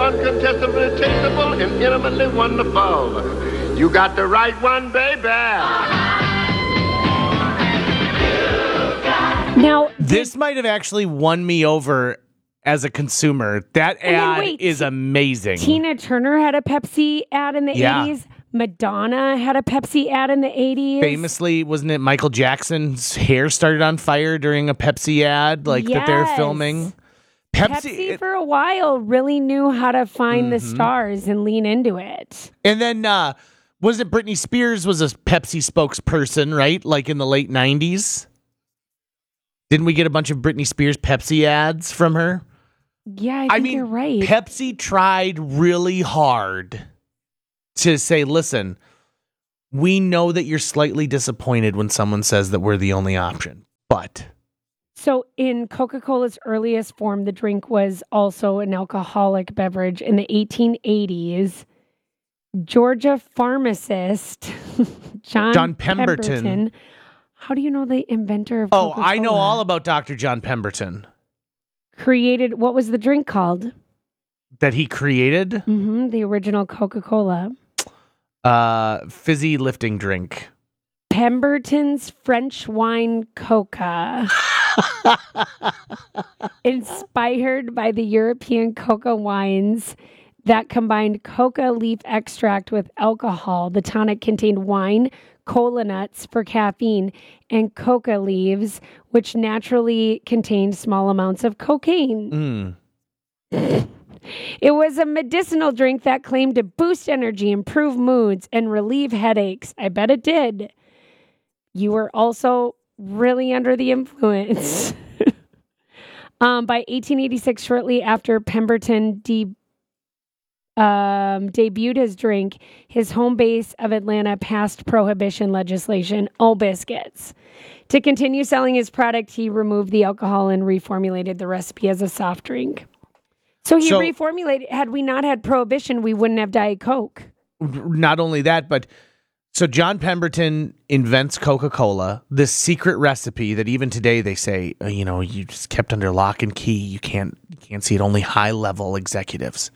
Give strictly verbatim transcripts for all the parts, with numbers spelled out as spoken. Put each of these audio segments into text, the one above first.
uncontestably tasteable and intimately wonderful. You got the right one, baby. Now, this might have actually won me over as a consumer. That ad wait, is amazing. Tina Turner had a Pepsi ad in the Yeah. eighties. Madonna had a Pepsi ad in the eighties. Famously, wasn't it Michael Jackson's hair started on fire during a Pepsi ad, like that they're Yes. filming? Pepsi, Pepsi, it- for a while really knew how to find the Mhm. stars and lean into it. and then uh, was it Britney Spears was a Pepsi spokesperson, right? Like in the late nineties. Didn't we get a bunch of Britney Spears Pepsi ads from her? Yeah, I think I mean, you're right. Pepsi tried really hard to say, listen, we know that you're slightly disappointed when someone says that we're the only option, but... So in Coca-Cola's earliest form, the drink was also an alcoholic beverage. In the eighteen eighties, Georgia pharmacist John, John Pemberton. Pemberton. How do you know the inventor of Oh, Coca-Cola? I know all about Doctor John Pemberton. Created, what was the drink called? That he created? Mm-hmm, the original Coca-Cola. Uh, fizzy lifting drink. Pemberton's French wine coca. Inspired by the European coca wines that combined coca leaf extract with alcohol, the tonic contained wine, cola nuts for caffeine, and coca leaves, which naturally contained small amounts of cocaine. Mm. It was a medicinal drink that claimed to boost energy, improve moods, and relieve headaches. I bet it did. You were also really under the influence. um, by eighteen eighty-six, shortly after Pemberton de- um, debuted his drink, his home base of Atlanta passed prohibition legislation, oh biscuits. To continue selling his product, he removed the alcohol and reformulated the recipe as a soft drink. So he So- reformulated. Had we not had prohibition, we wouldn't have Diet Coke. Not only that, but so John Pemberton invents Coca-Cola, this secret recipe that even today they say, uh, you know, you just kept under lock and key. You can't, you can't see it. Only high-level executives.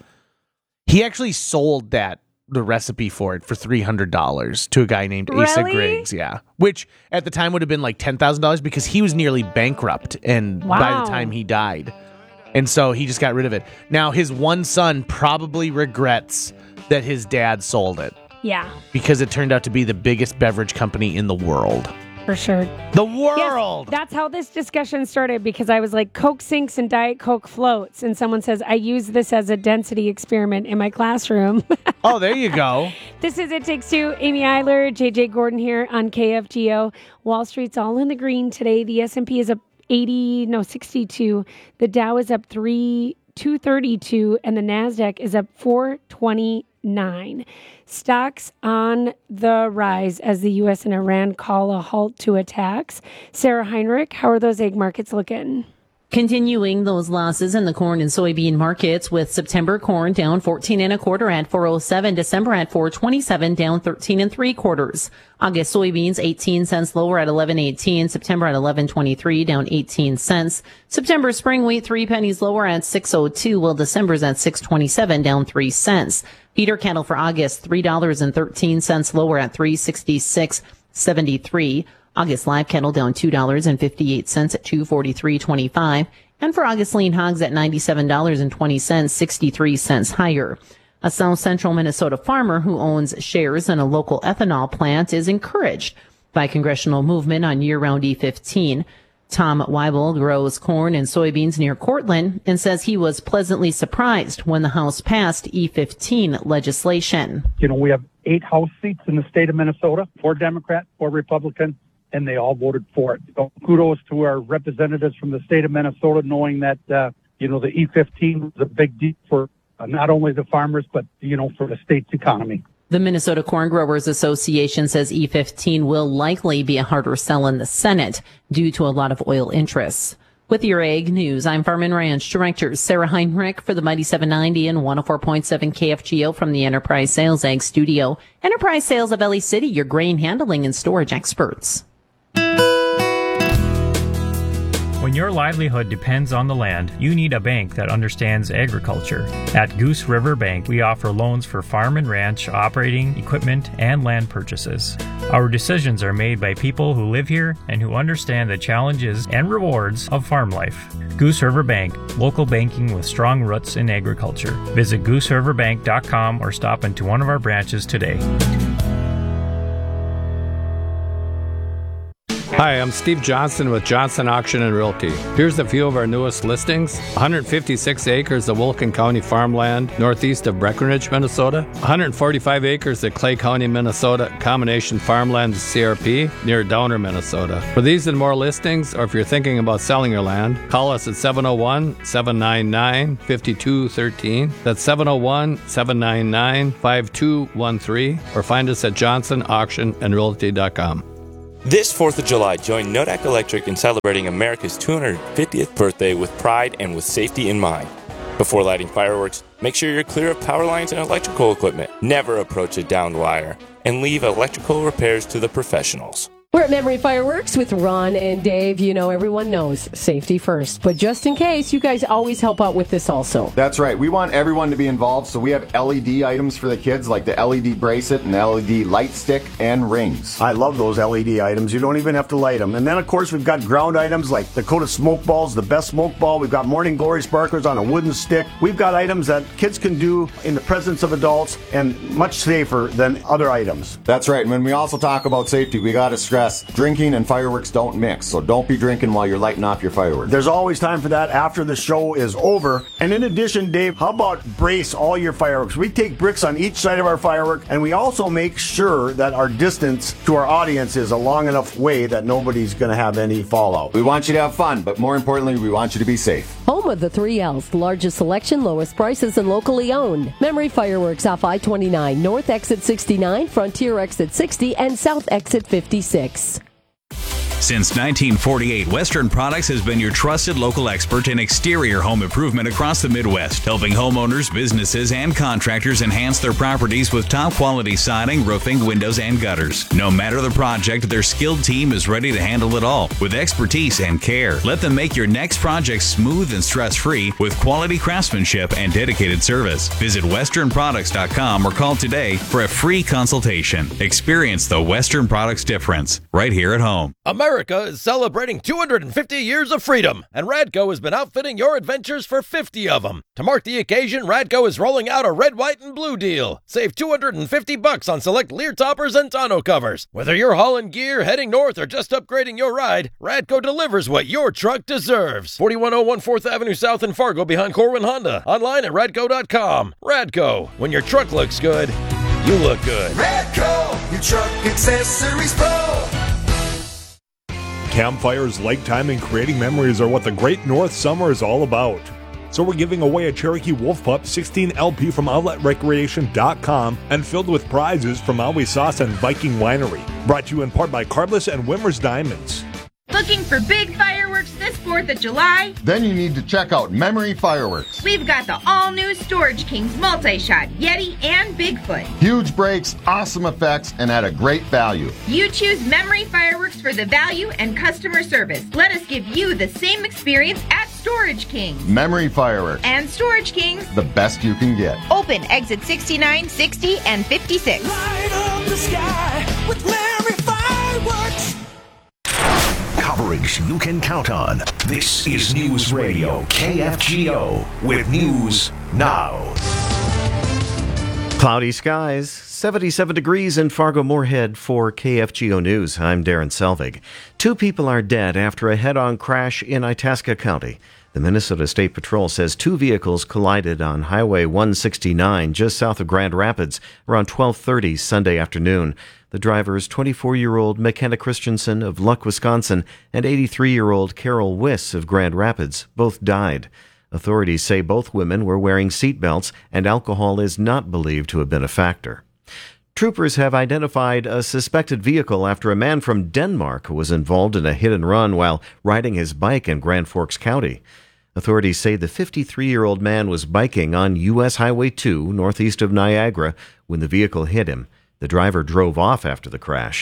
He actually sold that the recipe for it for three hundred dollars to a guy named Asa Really? Griggs. Yeah, which at the time would have been like ten thousand dollars because he was nearly bankrupt, and by Wow. the time he died, and so he just got rid of it. Now his one son probably regrets that his dad sold it. Yeah, Because it turned out to be the biggest beverage company in the world. for sure. The Yes, world! that's how this discussion started because I was like, Coke sinks and Diet Coke floats. And someone says, I use this as a density experiment in my classroom. Oh, there you go. This is It Takes Two. Amy Eiler, J J Gordon here on K F G O. Wall Street's all in the green today. The S and P is up eighty, no, sixty-two. The Dow is up three, two thirty-two, and the NASDAQ is up four twenty-nine. Stocks on the rise as the U S and Iran call a halt to attacks. Sarah Heinrich, how are those egg markets looking? Continuing those losses in the corn and soybean markets, with September corn down fourteen and a quarter at four oh seven, December at four twenty-seven, down thirteen and three quarters. August soybeans eighteen cents lower at eleven eighteen, September at eleven twenty-three, down eighteen cents. September spring wheat three pennies lower at six oh two, while December's at six twenty-seven, down three cents. Feeder cattle for August three dollars and thirteen cents lower at three sixty-six seventy-three. August live cattle down two dollars and fifty-eight cents at two forty-three twenty-five. And for August lean hogs at ninety-seven dollars and twenty cents, sixty-three cents higher. A South Central Minnesota farmer who owns shares in a local ethanol plant is encouraged by congressional movement on year-round E fifteen. Tom Weibel grows corn and soybeans near Cortland and says he was pleasantly surprised when the House passed E fifteen legislation. You know, we have eight House seats in the state of Minnesota, four Democrat, four Republican, and they all voted for it. So kudos to our representatives from the state of Minnesota, knowing that, uh, you know, the E fifteen was a big deal for uh, not only the farmers, but, you know, for the state's economy. The Minnesota Corn Growers Association says E fifteen will likely be a harder sell in the Senate due to a lot of oil interests. With your Ag News, I'm Farm and Ranch Director Sarah Heinrich for the Mighty seven ninety and one oh four point seven K F G O from the Enterprise Sales Ag Studio. Enterprise Sales of L A City, your grain handling and storage experts. When your livelihood depends on the land, you need a bank that understands agriculture. At Goose River Bank, we offer loans for farm and ranch, operating, equipment, and land purchases. Our decisions are made by people who live here and who understand the challenges and rewards of farm life. Goose River Bank, local banking with strong roots in agriculture. Visit goose river bank dot com or stop into one of our branches today. Hi, I'm Steve Johnson with Johnson Auction and Realty. Here's a few of our newest listings. one hundred fifty-six acres of Wilkin County farmland northeast of Breckenridge, Minnesota. one hundred forty-five acres of Clay County, Minnesota combination farmland C R P near Downer, Minnesota. For these and more listings, or if you're thinking about selling your land, call us at seven oh one, seven nine nine, five two one three. That's seven oh one, seven nine nine, five two one three, or find us at johnson auction and realty dot com. This fourth of July, join Nodak Electric in celebrating America's two hundred fiftieth birthday with pride and with safety in mind. Before lighting fireworks, make sure you're clear of power lines and electrical equipment. Never approach a downed wire, and leave electrical repairs to the professionals. We're at Memory Fireworks with Ron and Dave. You know, everyone knows safety first. But just in case, you guys always help out with this also. That's right. We want everyone to be involved, so we have L E D items for the kids, like the L E D bracelet and L E D light stick and rings. I love those L E D items. You don't even have to light them. And then, of course, we've got ground items like Dakota Smoke Balls, the best smoke ball. We've got Morning Glory sparklers on a wooden stick. We've got items that kids can do in the presence of adults and much safer than other items. That's right. And when we also talk about safety, we got to stress drinking and fireworks don't mix. So don't be drinking while you're lighting off your fireworks. There's always time for that after the show is over. And in addition, Dave, how about brace all your fireworks? We take bricks on each side of our firework, and we also make sure that our distance to our audience is a long enough way that nobody's going to have any fallout. We want you to have fun, but more importantly, we want you to be safe. Home of the three L's, the largest selection, lowest prices, and locally owned. Memory Fireworks off I twenty-nine, North Exit sixty-nine, Frontier Exit sixty, and South Exit fifty-six. Since nineteen forty-eight, Western Products has been your trusted local expert in exterior home improvement across the Midwest, helping homeowners, businesses, and contractors enhance their properties with top-quality siding, roofing, windows, and gutters. No matter the project, their skilled team is ready to handle it all with expertise and care. Let them make your next project smooth and stress-free with quality craftsmanship and dedicated service. Visit western products dot com or call today for a free consultation. Experience the Western Products difference right here at home. America is celebrating two hundred fifty years of freedom, and Radco has been outfitting your adventures for fifty of them. To mark the occasion, Radco is rolling out a red, white, and blue deal. Save two hundred fifty bucks on select Lear toppers and tonneau covers. Whether you're hauling gear, heading north, or just upgrading your ride, Radco delivers what your truck deserves. forty-one oh one fourth Avenue South in Fargo behind Corwin Honda. Online at radco dot com. Radco, when your truck looks good, you look good. Radco, your truck accessories pro. Campfires, lake time, and creating memories are what the Great North Summer is all about. So we're giving away a Cherokee Wolf Pup sixteen L P from outlet recreation dot com and filled with prizes from Maui Sauce and Viking Winery. Brought to you in part by Carbless and Wimmer's Diamonds. Looking for big fireworks this fourth of July? Then you need to check out Memory Fireworks. We've got the all-new Storage Kings multi-shot, Yeti, and Bigfoot. Huge breaks, awesome effects, and at a great value. You choose Memory Fireworks for the value and customer service. Let us give you the same experience at Storage Kings. Memory Fireworks. And Storage Kings. The best you can get. Open exit sixty-nine, sixty, and fifty-six. Light up the sky with Memory Fireworks. Coverage you can count on. This is News Radio K F G O with News Now. Cloudy skies, seventy-seven degrees in Fargo-Moorhead for K F G O News. I'm Darren Selvig. Two people are dead after a head-on crash in Itasca County. The Minnesota State Patrol says two vehicles collided on Highway one sixty-nine just south of Grand Rapids around twelve thirty Sunday afternoon. The drivers, twenty-four-year-old McKenna Christensen of Luck, Wisconsin, and eighty-three-year-old Carol Wiss of Grand Rapids, both died. Authorities say both women were wearing seatbelts, and alcohol is not believed to have been a factor. Troopers have identified a suspected vehicle after a man from Denmark was involved in a hit-and-run while riding his bike in Grand Forks County. Authorities say the fifty-three-year-old man was biking on U S Highway two northeast of Niagara when the vehicle hit him. The driver drove off after the crash.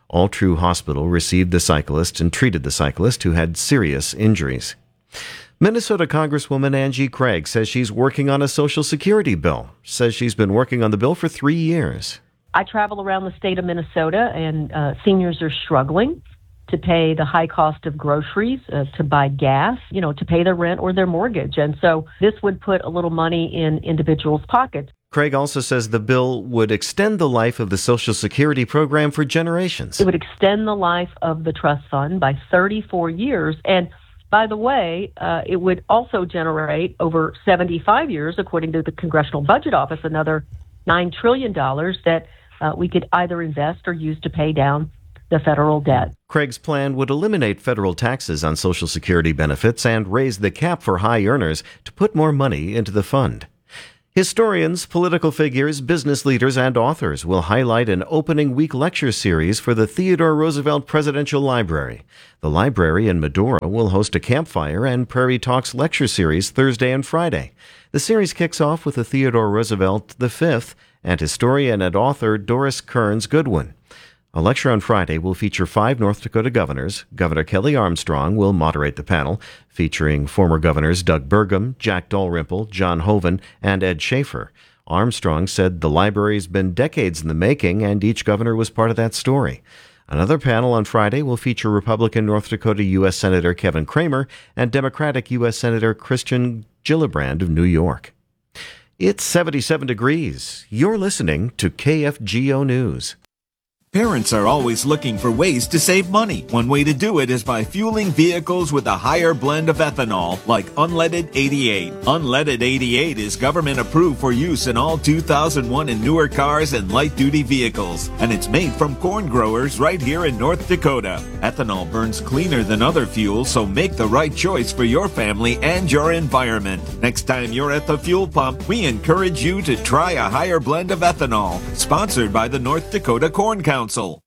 All True Hospital received the cyclist and treated the cyclist who had serious injuries. Minnesota Congresswoman Angie Craig says she's working on a Social Security bill. Says she's been working on the bill for three years. I travel around the state of Minnesota, and uh, seniors are struggling to pay the high cost of groceries, uh, to buy gas, you know, to pay their rent or their mortgage. And so this would put a little money in individuals' pockets. Craig also says the bill would extend the life of the Social Security program for generations. It would extend the life of the trust fund by thirty-four years. And by the way, uh, it would also generate over seventy-five years, according to the Congressional Budget Office, another nine trillion dollars that uh, we could either invest or use to pay down the federal debt. Craig's plan would eliminate federal taxes on Social Security benefits and raise the cap for high earners to put more money into the fund. Historians, political figures, business leaders, and authors will highlight an opening week lecture series for the Theodore Roosevelt Presidential Library. The library in Medora will host a campfire and Prairie Talks lecture series Thursday and Friday. The series kicks off with the Theodore Roosevelt the fifth and historian and author Doris Kearns Goodwin. A lecture on Friday will feature five North Dakota governors. Governor Kelly Armstrong will moderate the panel, featuring former governors Doug Burgum, Jack Dalrymple, John Hoeven, and Ed Schaefer. Armstrong said the library's been decades in the making, and each governor was part of that story. Another panel on Friday will feature Republican North Dakota U S Senator Kevin Cramer and Democratic U S Senator Christian Gillibrand of New York. It's seventy-seven degrees. You're listening to K F G O News. Parents are always looking for ways to save money. One way to do it is by fueling vehicles with a higher blend of ethanol, like Unleaded eighty-eight. Unleaded eighty-eight is government approved for use in all two thousand one and newer cars and light-duty vehicles, and it's made from corn growers right here in North Dakota. Ethanol burns cleaner than other fuels, so make the right choice for your family and your environment. Next time you're at the fuel pump, we encourage you to try a higher blend of ethanol. Sponsored by the North Dakota Corn Council. Council.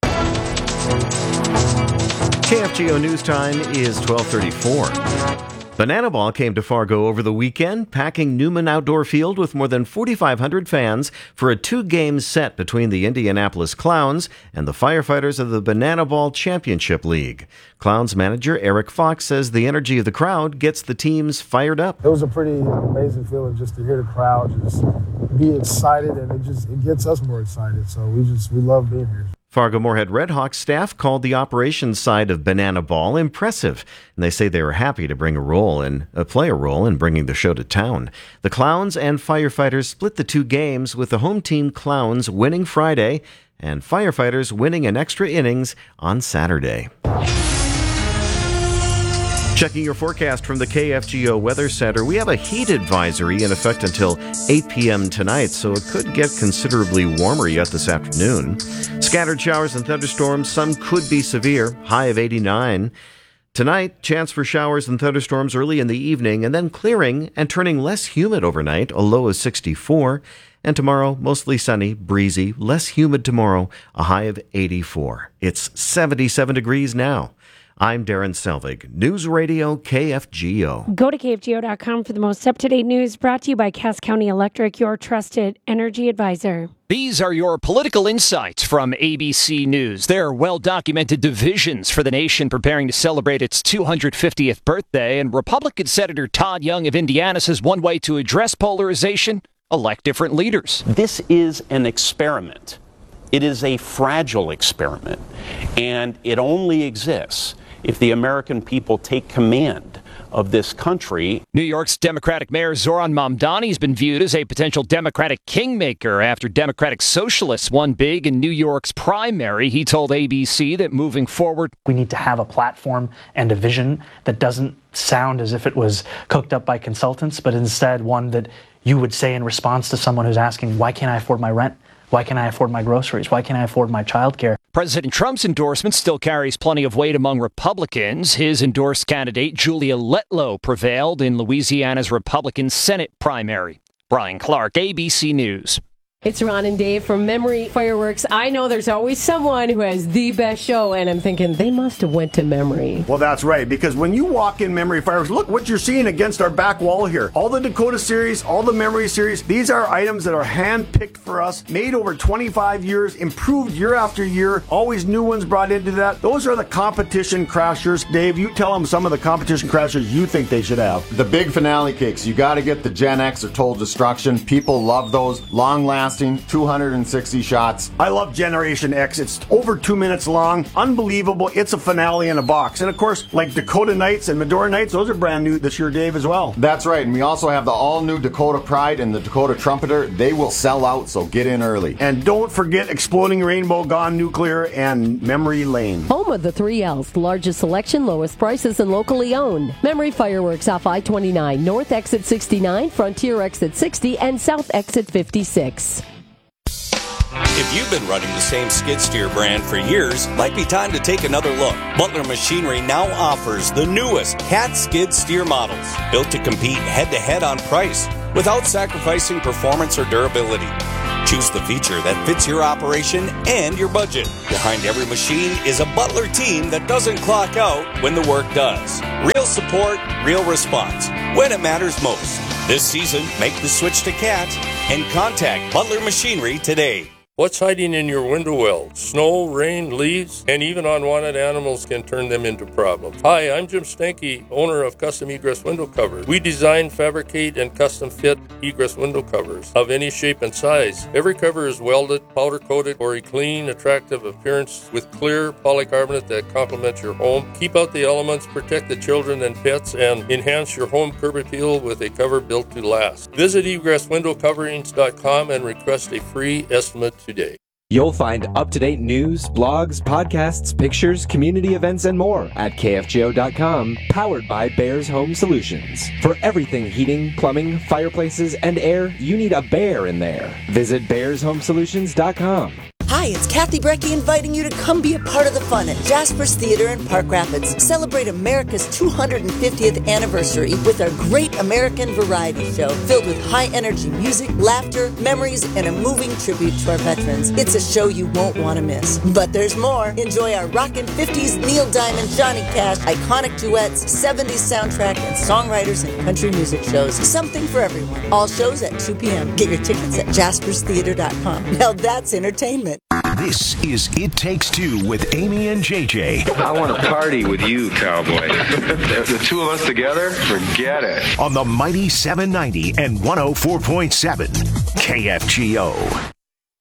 K F G O News Time is twelve thirty-four. Banana Ball came to Fargo over the weekend, packing Newman Outdoor Field with more than forty-five hundred fans for a two-game set between the Indianapolis Clowns and the firefighters of the Banana Ball Championship League. Clowns manager Eric Fox says the energy of the crowd gets the teams fired up. It was a pretty amazing feeling just to hear the crowd just be excited, and it just it gets us more excited. So we just we love being here. Fargo-Moorhead Redhawks staff called the operations side of Banana Ball impressive, and they say they were happy to bring a role in, uh, play a role in bringing the show to town. The Clowns and firefighters split the two games, with the home team Clowns winning Friday and firefighters winning an extra innings on Saturday. Checking your forecast from the K F G O Weather Center, we have a heat advisory in effect until eight p.m. tonight, so it could get considerably warmer yet this afternoon. Scattered showers and thunderstorms, some could be severe, high of eighty-nine. Tonight, chance for showers and thunderstorms early in the evening, and then clearing and turning less humid overnight, a low of sixty-four. And tomorrow, mostly sunny, breezy, less humid tomorrow, a high of eighty-four. It's seventy-seven degrees now. I'm Darren Selvig, News Radio K F G O. Go to K F G O dot com for the most up-to-date news, brought to you by Cass County Electric, your trusted energy advisor. These are your political insights from A B C News. There are well-documented divisions for the nation preparing to celebrate its two hundred fiftieth birthday, and Republican Senator Todd Young of Indiana says one way to address polarization, elect different leaders. This is an experiment. It is a fragile experiment, and it only exists if the American people take command of this country. New York's Democratic Mayor Zoran Mamdani has been viewed as a potential Democratic kingmaker after Democratic Socialists won big in New York's primary. He told A B C that moving forward, we need to have a platform and a vision that doesn't sound as if it was cooked up by consultants, but instead one that you would say in response to someone who's asking, why can't I afford my rent? Why can't I afford my groceries? Why can't I afford my childcare? President Trump's endorsement still carries plenty of weight among Republicans. His endorsed candidate, Julia Letlow, prevailed in Louisiana's Republican Senate primary. Brian Clark, A B C News. It's Ron and Dave from Memory Fireworks. I know there's always someone who has the best show, and I'm thinking they must have went to Memory. Well, that's right, because when you walk in Memory Fireworks, look what you're seeing against our back wall here. All the Dakota series, all the Memory series, these are items that are hand-picked for us, made over twenty-five years, improved year after year, always new ones brought into that. Those are the competition crashers. Dave, you tell them some of the competition crashers you think they should have. The big finale cakes, you got to get the Gen X or Total Destruction. People love those. Long-lasting. two hundred sixty shots. I love Generation X. It's over two minutes long. Unbelievable. It's a finale in a box. And of course, like Dakota Nights and Medora Nights, those are brand new this year, Dave, as well. That's right. And we also have the all-new Dakota Pride and the Dakota Trumpeter. They will sell out, so get in early. And don't forget Exploding Rainbow, Gone Nuclear, and Memory Lane. Home of the three L's, the largest selection, lowest prices, and locally owned. Memory Fireworks off I twenty-nine, North Exit sixty-nine, Frontier Exit sixty, and South Exit fifty-six. If you've been running the same skid steer brand for years, might be time to take another look. Butler Machinery now offers the newest Cat skid steer models, built to compete head-to-head on price without sacrificing performance or durability. Choose the feature that fits your operation and your budget. Behind every machine is a Butler team that doesn't clock out when the work does. Real support, real response, when it matters most. This season, make the switch to Cat and contact Butler Machinery today. What's hiding in your window well? Snow, rain, leaves, and even unwanted animals can turn them into problems. Hi, I'm Jim Stanky, owner of Custom Egress Window Covers. We design, fabricate, and custom fit egress window covers of any shape and size. Every cover is welded, powder coated for a clean, attractive appearance with clear polycarbonate that complements your home. Keep out the elements, protect the children and pets, and enhance your home curb appeal with a cover built to last. Visit egress window coverings dot com and request a free estimate today. You'll find up-to-date news, blogs, podcasts, pictures, community events, and more at K F G O dot com, powered by Bears Home Solutions. For everything heating, plumbing, fireplaces, and air, you need a bear in there. Visit Bears Home Solutions dot com. Hi, it's Kathy Brecky inviting you to come be a part of the fun at Jasper's Theater in Park Rapids. Celebrate America's two hundred fiftieth anniversary with our Great American Variety Show, filled with high-energy music, laughter, memories, and a moving tribute to our veterans. It's a show you won't want to miss. But there's more. Enjoy our rockin' fifties, Neil Diamond, Johnny Cash, iconic duets, seventies soundtrack, and songwriters and country music shows. Something for everyone. All shows at two p.m. Get your tickets at jaspers theater dot com. Now that's entertainment. This is It Takes Two with Amy and J J. I want to party with you, cowboy. The two of us together, forget it. On the mighty seven ninety and one oh four point seven K F G O.